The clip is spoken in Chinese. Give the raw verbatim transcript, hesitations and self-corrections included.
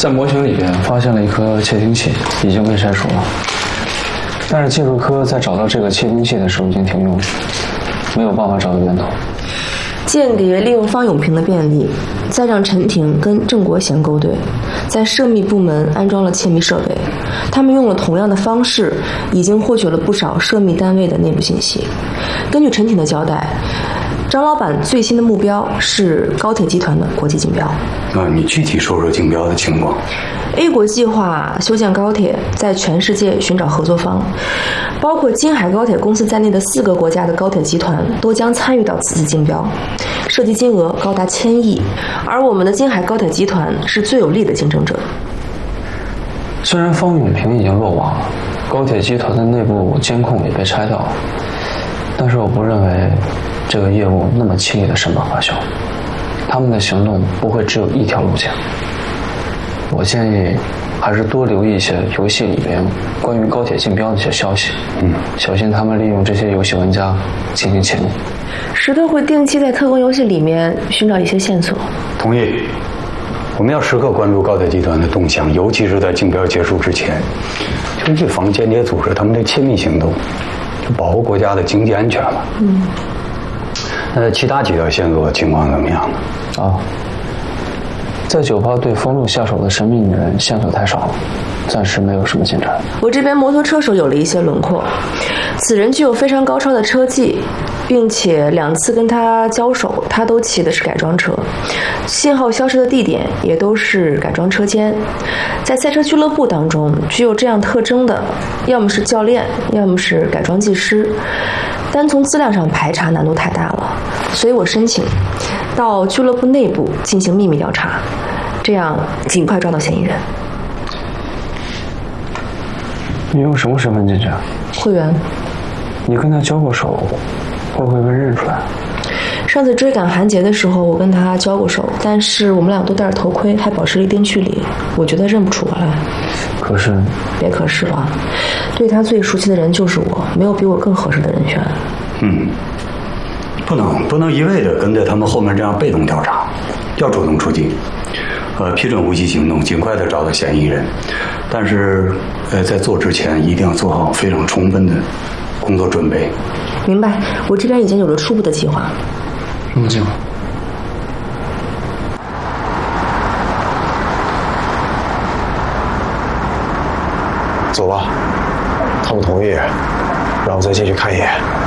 在模型里边发现了一颗窃听器，已经被拆除了。但是技术科在找到这个窃听器的时候已经停用了，没有办法找到源头。 间谍利用方永平的便利，再让陈婷跟郑国贤勾兑，在涉密部门安装了窃密设备。他们用了同样的方式，已经获取了不少涉密单位的内部信息。根据陈婷的交代，张老板最新的目标是高铁集团的国际竞标。 啊，你具体说说竞标的情况。 A 国计划修建高铁，在全世界寻找合作方，包括京海高铁公司在内的四个国家的高铁集团都将参与到此次竞标，涉及金额高达千亿，而我们的京海高铁集团是最有力的竞争者。 虽然方永平已经落网了，高铁集团的内部监控也被拆掉了，但是我不认为这个业务那么轻易的生发发酵，他们的行动不会只有一条路径。我建议还是多留意一些游戏里边关于高铁竞标的一些消息，嗯，小心他们利用这些游戏玩家进行潜入。 石头会定期在特工游戏里面寻找一些线索。 同意。我们要时刻关注高铁集团的动向，尤其是在竞标结束之前，就预防间谍组织他们的窃密行动，就保护国家的经济安全嘛。嗯。呃，其他几条线索情况怎么样呢？ 啊，在酒吧对封路下手的神秘女人线索太少了，暂时没有什么进展。 我这边摩托车手有了一些轮廓，此人具有非常高超的车技，并且两次跟他交手，他都骑的是改装车，信号消失的地点也都是改装车间。在赛车俱乐部当中，具有这样特征的，要么是教练，要么是改装技师。单从资料上排查难度太大了，所以我申请到俱乐部内部进行秘密调查，这样尽快抓到嫌疑人。 你用什么身份进去？ 会员。 你跟他交过手，会不会被认出来？ 上次追赶韩杰的时候，我跟他交过手，但是我们俩都戴着头盔，还保持了一定距离，我觉得认不出我来。 可是， 别可是了，对他最熟悉的人就是我，没有比我更合适的人选。 嗯，不能不能一味的跟在他们后面这样被动调查，要主动出击。呃，批准无期行动，尽快的找到嫌疑人。但是，呃，在做之前一定要做好非常充分的工作准备。 明白，我这边已经有了初步的计划。 什么计划？ 走吧，他们同意，让我再进去看一眼。